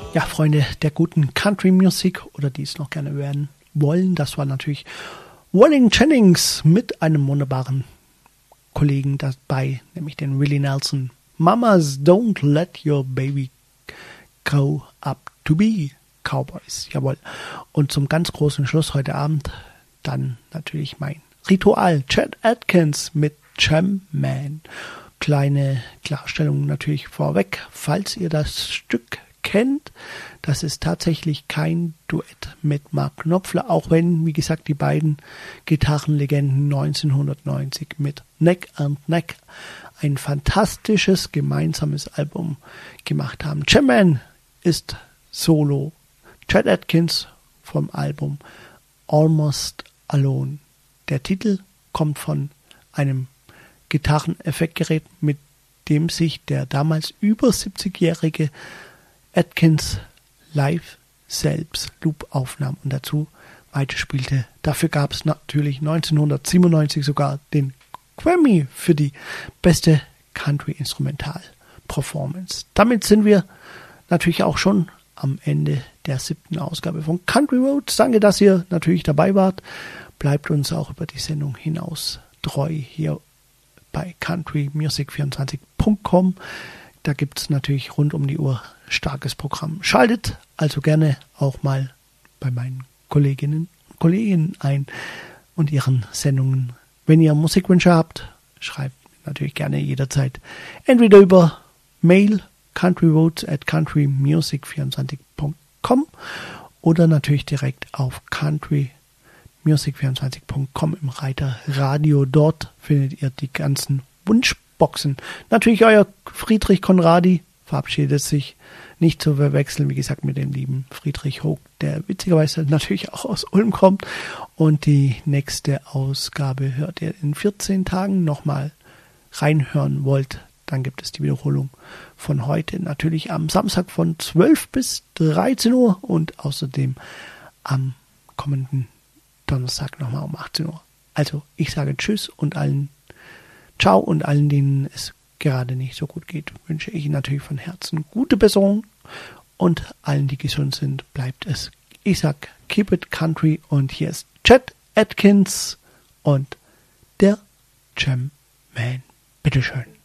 Ja, Freunde der guten Country Music oder die es noch gerne werden wollen, das war natürlich Waylon Jennings mit einem wunderbaren Kollegen dabei, nämlich den Willie Nelson. Mamas don't let your baby grow up to be Cowboys. Jawohl. Und zum ganz großen Schluss heute Abend dann natürlich mein Ritual. Chet Atkins mit Jamman. Kleine Klarstellung natürlich vorweg, falls ihr das Stück kennt. Das ist tatsächlich kein Duett mit Mark Knopfler, auch wenn, wie gesagt, die beiden Gitarrenlegenden 1990 mit Neck and Neck ein fantastisches gemeinsames Album gemacht haben. Jamman ist Solo. Chet Atkins vom Album Almost Alone. Der Titel kommt von einem Gitarreneffektgerät, mit dem sich der damals über 70-jährige Atkins live selbst Loop aufnahm und dazu weiterspielte. Dafür gab es natürlich 1997 sogar den Grammy für die beste Country-Instrumental-Performance. Damit sind wir natürlich auch schon am Ende der 7. Ausgabe von Country Roads. Danke, dass ihr natürlich dabei wart. Bleibt uns auch über die Sendung hinaus treu hier bei countrymusic24.com. Da gibt es natürlich rund um die Uhr starkes Programm. Schaltet also gerne auch mal bei meinen Kolleginnen und Kollegen ein und ihren Sendungen. Wenn ihr Musikwünsche habt, schreibt natürlich gerne jederzeit entweder über Mail countryroads@countrymusic24.com oder natürlich direkt auf countrymusic24.com im Reiter Radio. Dort findet ihr die ganzen Wunschboxen. Natürlich euer Friedrich Conradi verabschiedet sich, nicht zu verwechseln, wie gesagt, mit dem lieben Friedrich Hoog, der witzigerweise natürlich auch aus Ulm kommt. Und die nächste Ausgabe hört ihr in 14 Tagen nochmal reinhören wollt. Dann gibt es die Wiederholung von heute, natürlich am Samstag von 12 bis 13 Uhr und außerdem am kommenden Donnerstag nochmal um 18 Uhr. Also ich sage Tschüss und allen Ciao und allen, denen es gerade nicht so gut geht, wünsche ich natürlich von Herzen gute Besserung und allen, die gesund sind, bleibt es. Ich sag Keep It Country und hier ist Chet Atkins und der Jamman. Bitteschön.